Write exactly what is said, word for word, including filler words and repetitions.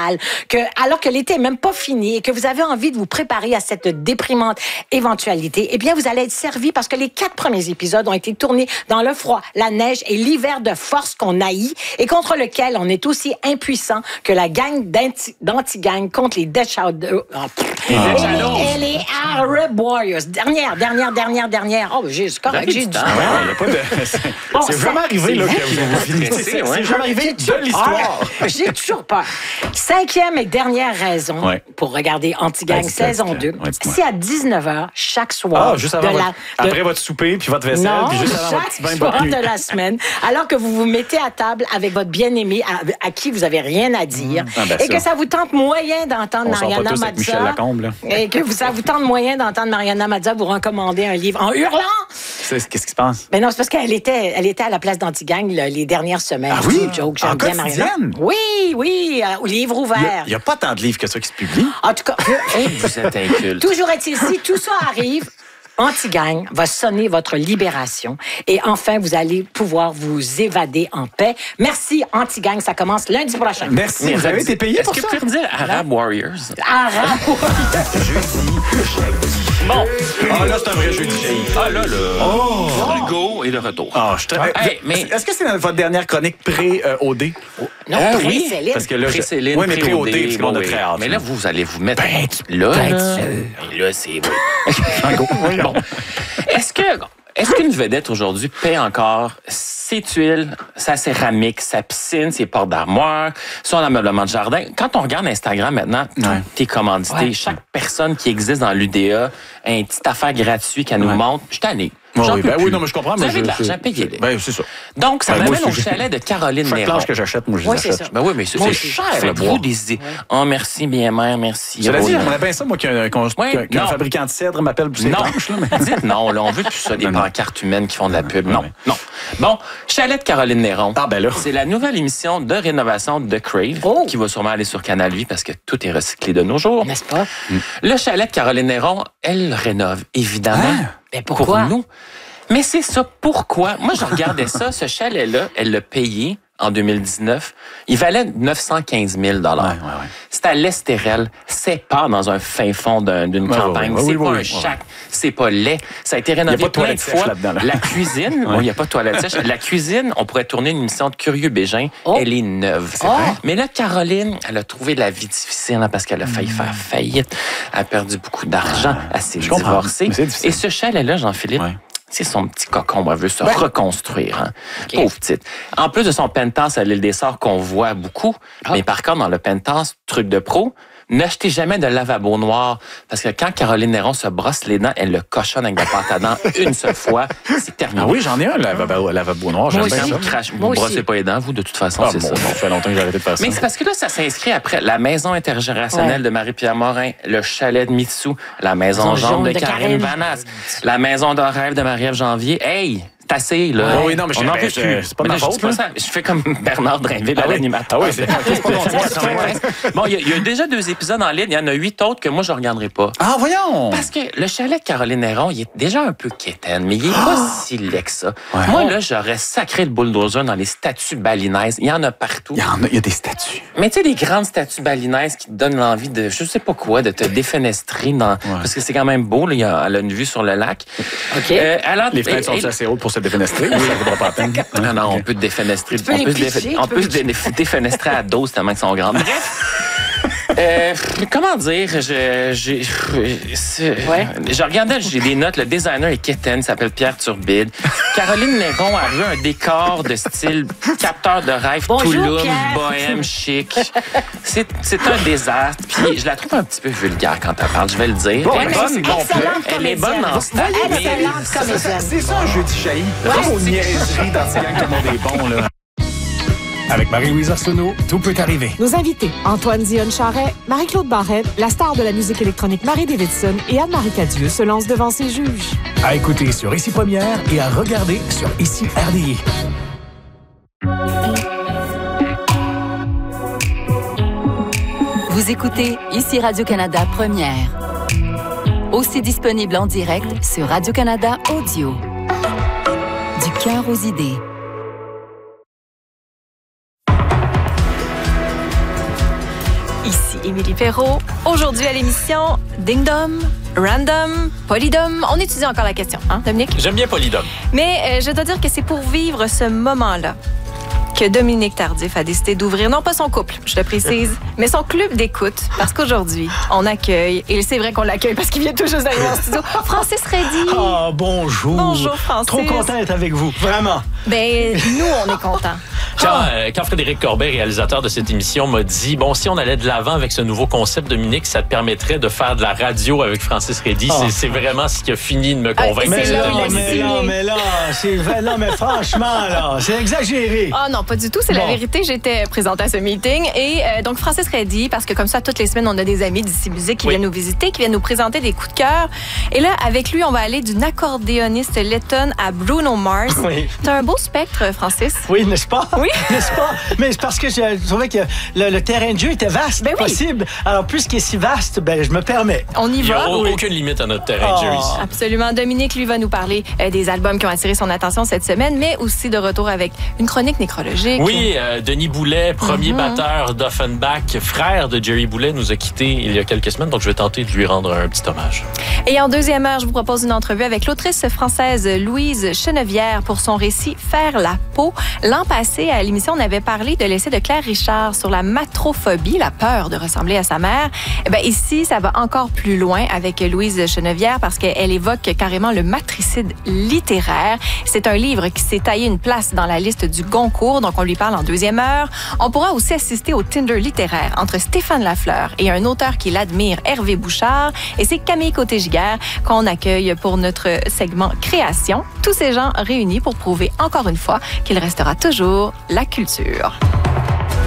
salle, que alors que l'été est même pas fini et que vous avez envie de vous préparer à cette déprimante éventualité, eh bien, vous allez être servi parce que les quatre premiers épisodes ont été tournés dans le froid, la neige et l'hiver de force qu'on haït et contre lequel on est aussi impuissant que la gang d'anti- d'anti-gang contre les Death Shadows. Oh, et, et les Arab Warriors. Dernière, dernière, dernière, dernière. Oh, j'ai, c'est correct, j'ai du temps. Ouais, de... Bon, c'est vraiment arrivé là, que vous vous finissez. C'est, c'est jamais arrivé de l'histoire. Ah, j'ai toujours peur. Cinquième et dernière raison ouais. pour regarder Anti-Gang ouais, saison deux. Ouais, c'est à dix-neuf heures chaque soir. Ah, juste avant de votre, la, de... après votre souper, puis votre vaisselle, non, puis juste avant votre petit bain chaque soir de la semaine, alors que vous vous mettez à table avec votre bien-aimé à, à qui vous avez rien à dire, mmh. ah, ben et ça. que ça vous tente moyen d'entendre On Mariana Mazza. Michel Lacombe, là. Et que ça vous tente moyen d'entendre Mariana Mazza vous recommander un livre en hurlant. C'est, qu'est-ce qui se passe? Ben non, c'est parce qu'elle était, elle était à la place d'Anti-Gang là, les dernières semaines. Ah oui? Joke, j'aime bien Mariana. Oui, oui, euh, au livre ouvert. Il n'y a, a pas tant de livres que ça qui se publient. En tout cas, vous êtes inculte. Toujours est-il, si tout ça arrive, Anti-Gang va sonner votre libération et enfin, vous allez pouvoir vous évader en paix. Merci, Anti-Gang. Ça commence lundi prochain. Merci. Merci. Vous avez été payé Est-ce pour que ça? vous pouvez me dire Arab Warriors? Arab Warriors. Jeudi, bon. Ah, là, c'est un vrai jeudi jailli. Ah, là, là. Oh! Hugo et le retour. Ah, je te... hey, mais... Est--ce que c'est votre dernière chronique pré-O D? Oh, non, euh, pré-Céline. Oui. Parce que là, pré-Céline, oui, mais pré-O D, parce qu'on a oui. très hâte. Mais là, vous allez vous mettre ben, là. Ben, là, et là, c'est... Oui. bon. Est-ce que... Est-ce qu'une vedette aujourd'hui paie encore ses tuiles, sa céramique, sa piscine, ses portes d'armoire, son ameublement de jardin? Quand on regarde Instagram maintenant, ouais. t'es commandité. Ouais. Chaque personne qui existe dans l'U D A a une petite affaire gratuite qu'elle nous ouais. montre. Je suis tanné. Oh, oui, ben oui, non, mais je comprends. Vous mais avez je, de l'argent, je... payez-les. Ben, c'est ça. Donc, ça ben, m'amène au chalet de Caroline Chaque Néron. planche que j'achète, moi, je les oui, achète. C'est ça. Ben oui, mais c'est, c'est cher, le bois. Des... Oh, merci, bien mère, merci. Cela dit, j'aimerais bien ça, moi, qu'un, qu'un, oui, qu'un fabricant de cèdre m'appelle pour ses non. planches. Là, mais... Dites non, là, on veut plus ça, des non, pancartes humaines qui font de la pub. Non, non. Bon, Chalet de Caroline Néron. Ah, ben là. C'est la nouvelle émission de rénovation de Crave, oh. qui va sûrement aller sur Canal huit parce que tout est recyclé de nos jours. N'est-ce pas? Mm. Le Chalet de Caroline Néron, elle rénove, évidemment. Ah, mais pourquoi? Pour nous. Mais c'est ça, pourquoi? Moi, je regardais ça, ce chalet-là, elle l'a payé en deux mille dix-neuf. Il valait neuf cent quinze mille dollars. Ouais, ouais, ouais. C'est à l'Estérel. C'est pas dans un fin fond d'un, d'une ouais, campagne. Ouais, ouais, c'est ouais, pas ouais, un ouais, chac. Ouais. C'est pas laid. Ça a été rénové plein de fois. Là-dedans, là. La cuisine, il n'y ouais. a pas de toilette sèche. La cuisine, on pourrait tourner une émission de Curieux Bégin. Oh. Elle est neuve. C'est oh. Mais là, Caroline, elle a trouvé la vie difficile hein, parce qu'elle a failli mmh. faire faillite. Elle a perdu beaucoup d'argent. Elle s'est divorcée. Et ce chalet-là, Jean-Philippe, ouais. c'est son petit cocon, elle veut se ouais. reconstruire. Hein. Okay. Pauvre petite. En plus de son penthouse à l'île des Sœurs qu'on voit beaucoup, ah. mais par contre, dans le penthouse, truc de pro, n'achetez jamais de lavabo noir. Parce que quand Caroline Néron se brosse les dents, elle le cochonne avec de la pâte à dents une seule fois. C'est terminé. Ah oui, j'en ai un, lavabo, lavabo noir. J'aime bien ça. Crache, vous ne brossez pas les dents, vous, de toute façon, ah, c'est bon, ça. Ça fait longtemps que j'ai arrêté de faire ça. Mais c'est parce que là, ça s'inscrit après la maison intergénérationnelle ouais. de Marie-Pierre Morin, le chalet de Mitsou, la maison jaune de, de Karine Vanasse, la maison de rêve de Marie-Ève Janvier. Hey! C'est assez, là. Oh oui, non, mais je n'en plus. C'est pas ma faute. Je fais comme Bernard Drinville à l'animateur. Ah oui, c'est pas bon, il y, y a déjà deux épisodes en ligne. Il y en a huit autres que moi, je ne regarderai pas. Ah, voyons! Parce que le chalet de Caroline Néron, il est déjà un peu quétaine, mais il n'est pas si laid que ça. Ouais. Moi, là, j'aurais sacré le bulldozer dans les statues balinaises. Il y en a partout. Il y en a, il y a des statues. Mais tu sais, des grandes statues balinaises qui te donnent l'envie de, je sais pas quoi, de te défenestrer dans, ouais. parce que c'est quand même beau, là, il a, elle a une vue sur le lac. OK. Euh, alors, les fenêtres sont assez hautes pour se défenestrer. Pas peine. Non, non, on peut te défenestrer. Tu peux on peut, picher, déf- on peut se défenestrer à dose tellement qu'ils sont grandes. Bref. Euh, comment dire, je, je, je, ouais. je regardais, j'ai des notes, le designer est quétaine, il s'appelle Pierre Turbide. Caroline Néron a vu un décor de style capteur de rêve, Bonjour, Touloum, Pierre. bohème, chic. C'est, c'est un désastre, puis je la trouve un petit peu vulgaire quand elle parle, je vais le dire. Bon, elle est bonne, complet. Elle est bonne en stade. C'est ça un jeudi jailli. Comme aux niaiseries dans ces gangs, tout le monde est bon, là. Avec Marie-Louise Arsenault, tout peut arriver. Nos invités, Antoine Dionne-Charret, Marie-Claude Barrette, la star de la musique électronique Marie Davidson et Anne-Marie Cadieux se lancent devant ses juges. À écouter sur Ici Première et à regarder sur Ici R D I. Vous écoutez Ici Radio-Canada Première. Aussi disponible en direct sur Radio-Canada Audio. Du cœur aux idées. Ici Émilie Perrault. Aujourd'hui à l'émission, Ding Dom, Random, Polydom. On étudie encore la question, hein, Dominique? J'aime bien Polydom. Mais euh, je dois dire que c'est pour vivre ce moment-là que Dominique Tardif a décidé d'ouvrir, non pas son couple, je le précise, mais son club d'écoute, parce qu'aujourd'hui, on accueille, et c'est vrai qu'on l'accueille parce qu'il vient tout juste d'arriver en studio, Francis Reddy. Ah, bonjour. Bonjour, Francis. Trop content d'être avec vous, vraiment. Ben, nous, on est contents. Quand, euh, quand Frédéric Corbet, réalisateur de cette émission, m'a dit, bon, si on allait de l'avant avec ce nouveau concept, Dominique, ça te permettrait de faire de la radio avec Francis Reddy. Oh. C'est, c'est vraiment ce qui a fini de me convaincre. Ah, Mais c'est là, là où il a mais signé. là, mais là, c'est vrai, non, mais franchement, là, c'est exagéré. Ah non, pas du tout, c'est la Bon. vérité. J'étais présente à ce meeting et euh, donc Francis Reddy, parce que comme ça, toutes les semaines, on a des amis d'ici Musique qui Oui. viennent nous visiter, qui viennent nous présenter des coups de cœur. Et là, avec lui, on va aller d'une accordéoniste lettonne à Bruno Mars. Oui. T'as un beau spectre, Francis. Oui, n'est-ce pas? Oui. N'est-ce pas? Mais c'est parce que je trouvais que le, le terrain de jeu était vaste, Ben oui. possible. Alors, puisqu'il est si vaste, ben, je me permets. On y Il n'y a va. au- aucune limite à notre terrain de jeu Oh. ici. Absolument. Dominique, lui, va nous parler euh, des albums qui ont attiré son attention cette semaine, mais aussi de retour avec une chronique nécrologique. Oui, euh, Denis Boulet, premier Mhm. batteur d'Offenbach, frère de Jerry Boulet, nous a quittés il y a quelques semaines, donc je vais tenter de lui rendre un petit hommage. Et en deuxième heure, je vous propose une entrevue avec l'autrice française Louise Chenevière pour son récit Faire la peau. L'an passé, à l'émission, on avait parlé de l'essai de Claire Richard sur la matrophobie, la peur de ressembler à sa mère. Eh bien, ici, ça va encore plus loin avec Louise Chenevière parce qu'elle évoque carrément le matricide littéraire. C'est un livre qui s'est taillé une place dans la liste du Goncourt, donc on lui parle en deuxième heure. On pourra aussi assister au Tinder littéraire entre Stéphane Lafleur et un auteur qu'il admire, Hervé Bouchard. Et c'est Camille Côté-Giguère qu'on accueille pour notre segment Création. Tous ces gens réunis pour prouver encore une fois qu'il restera toujours la culture.